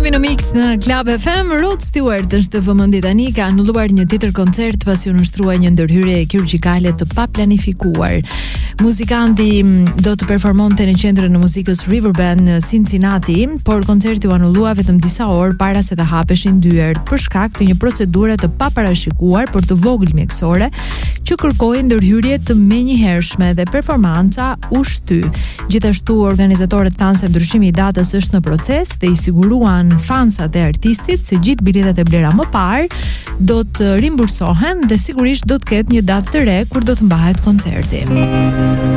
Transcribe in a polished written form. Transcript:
Jemi në Mix në Club FM. Rod Stewart është vëmendje tani, ka anulluar një tjetër koncert pasi u nështrua një ndërhyrje kirurgjikale të paplanifikuar. Muzikanti do të performonte në qendrën e muzikës Riverbend në Cincinnati, por koncerti u anullua vetëm disa orë para se të hapeshin dyert për shkak të një procedure të paparashikuar për të vogël mjekësore që kërkoi ndërhyrje të menjëhershme dhe performanca u shty. Gjithashtu organizatorët thanë se ndryshimi i datës është në proces dhe i siguruan fansat e artistit se gjithë biletat e blera më parë do të rimbursohen dhe sigurisht do të ketë një datë të re kur do të mbahet koncerti.